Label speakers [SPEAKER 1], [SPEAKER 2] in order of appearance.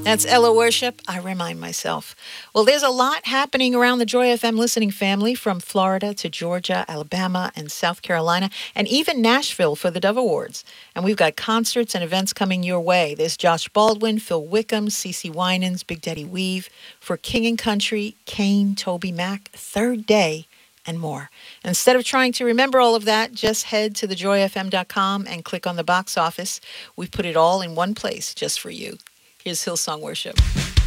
[SPEAKER 1] That's Ella Worship. I remind myself. Well, there's a lot happening around the Joy FM listening family, from Florida to Georgia, Alabama, and South Carolina, and even Nashville for the Dove Awards. And we've got concerts and events coming your way. There's Josh Baldwin, Phil Wickham, CeCe Winans, Big Daddy Weave, for King and Country, Kane, Toby Mac, Third Day, and more. Instead of trying to remember all of that, just head to thejoyfm.com and click on the box office. We've put it all in one place just for you. Here's Hillsong Worship.